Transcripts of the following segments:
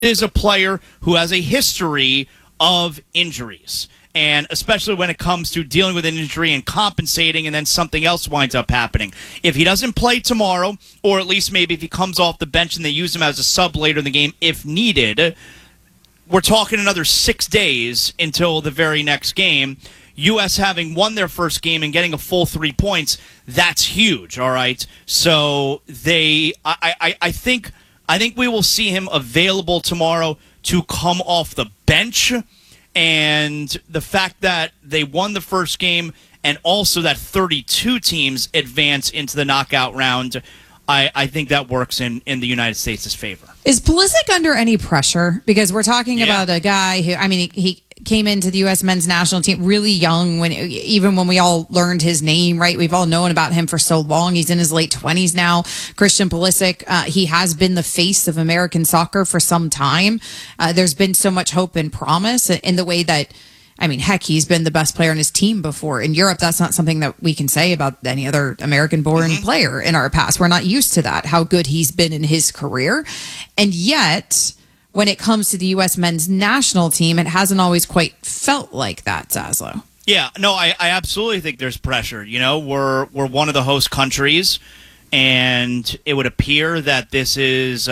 is a player who has a history of injuries. And especially when it comes to dealing with an injury and compensating, and then something else winds up happening. If he doesn't play tomorrow, or at least maybe if he comes off the bench and they use him as a sub later in the game if needed, we're talking another 6 days until the very next game. U.S. having won their first game and getting a full 3 points, that's huge, all right? So I think we will see him available tomorrow to come off the bench. And the fact that they won the first game and also that 32 teams advance into the knockout round, I think that works in the United States' favor. Is Pulisic under any pressure? Because we're talking about a guy who, I mean, he came into the U.S. men's national team really young, even when we all learned his name, right? We've all known about him for so long. He's in his late 20s now. Christian Pulisic, he has been the face of American soccer for some time. There's been so much hope and promise in the way that, I mean, heck, he's been the best player on his team before. In Europe, that's not something that we can say about any other American-born player in our past. We're not used to that, how good he's been in his career. And yet, when it comes to the U.S. men's national team, it hasn't always quite felt like that, Zaslow. Yeah, no, I absolutely think there's pressure. You know, we're one of the host countries, and it would appear that this is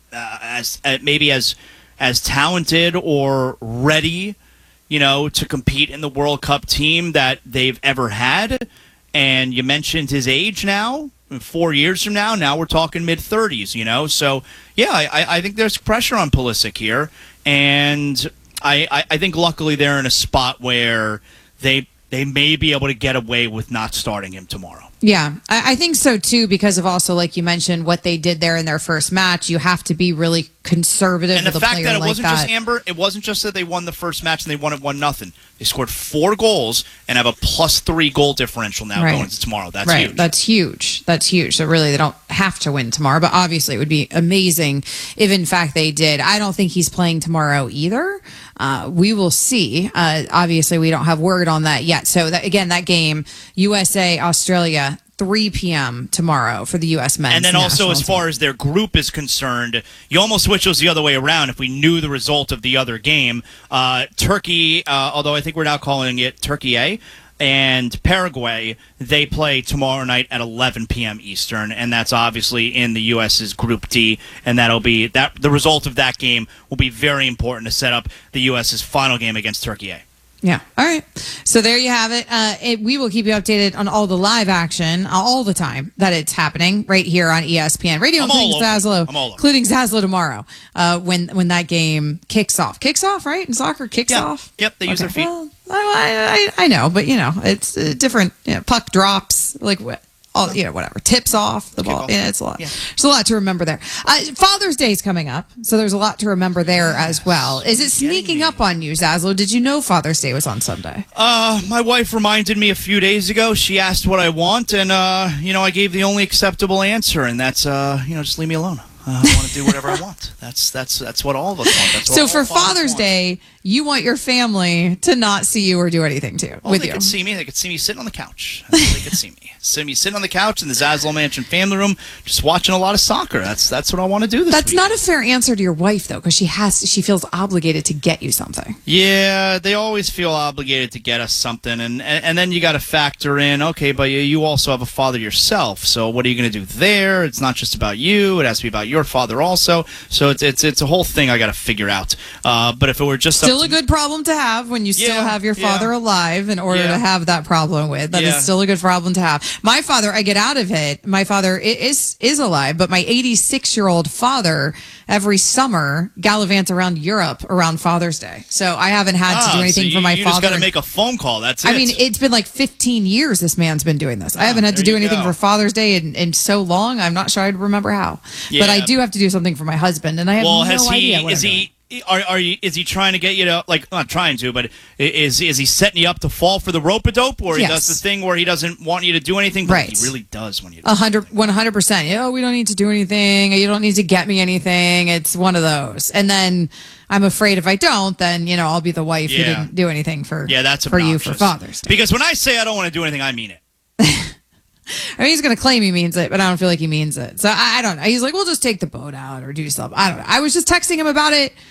maybe as talented or ready, you know, to compete in the World Cup team that they've ever had. And you mentioned his age now. 4 years from now we're talking mid-30s, you know? So, yeah, I think there's pressure on Pulisic here. And I think luckily they're in a spot where they may be able to get away with not starting him tomorrow. Yeah, I think so, too, because of also, like you mentioned, what they did there in their first match. You have to be really conservative and with a player like that. And the fact that it wasn't just Amber, it wasn't just that they won the first match and they won it 1-0. They scored 4 goals and have a +3 goal differential now going into tomorrow. That's huge. That's huge. So really, they don't have to win tomorrow, but obviously it would be amazing if, in fact, they did. I don't think he's playing tomorrow either. We will see. Obviously, we don't have word on that yet. So, that game, USA-Australia, 3 p.m. tomorrow for the U.S. men's And then also, as far as their group is concerned, you almost wish it was the other way around if we knew the result of the other game. Turkey, although I think we're now calling it Turkey A, and Paraguay, they play tomorrow night at 11 p.m. Eastern, and that's obviously in the U.S.'s Group D, and that'll be the result of that game will be very important to set up the U.S.'s final game against Turkey A. Yeah. All right. So there you have it. We will keep you updated on all the live action all the time that it's happening right here on ESPN Radio, including Zaslow tomorrow when that game kicks off. Kicks off, right? In soccer, kicks off. Yep. They use their feet. Well, I know, but it's different. Puck drops, like what? Whatever. Tips off the ball. Yeah, it's a lot. Yeah. There's a lot to remember there. Father's Day is coming up, so there's a lot to remember there as well. Is it sneaking up on you, Zaslow? Did you know Father's Day was on Sunday? My wife reminded me a few days ago. She asked what I want, and I gave the only acceptable answer, and that's just leave me alone. I want to do whatever I want. That's what all of us want. So for Father's Day, you want your family to not see you or do anything with you. They could see me. They could see me sitting on the couch. They could see me. See me sitting on the couch in the Zaslow Mansion family room, just watching a lot of soccer. That's what I want to do this week. That's not a fair answer to your wife, though, because she feels obligated to get you something. Yeah, they always feel obligated to get us something, and then you got to factor in, okay, but you also have a father yourself, so what are you going to do there? It's not just about you. It has to be about your father also. So it's a whole thing I got to figure out. But if it were just still a good problem to have when you still have your father alive in order to have that problem with. That is still a good problem to have. My father, I get out of it. My father is alive, but my 86-year-old father every summer gallivants around Europe around Father's Day. So I haven't had to do anything for my father. You just got to make a phone call. That's it. I mean, it's been like 15 years this man's been doing this. I haven't had to do anything for Father's Day in so long. I'm not sure I'd remember how. Yeah. But I do have to do something for my husband, and I have no idea what is he trying to get you to, like, not trying to, but is he setting you up to fall for the rope-a-dope, or he does the thing where he doesn't want you to do anything, but he really does want you to 100%. We don't need to do anything. You don't need to get me anything. It's one of those. And then I'm afraid if I don't, then, I'll be the wife who didn't do anything for you for Father's Day. Because when I say I don't want to do anything, I mean it. I mean, he's going to claim he means it, but I don't feel like he means it. So I don't know. He's like, we'll just take the boat out or do something. I don't know. I was just texting him about it.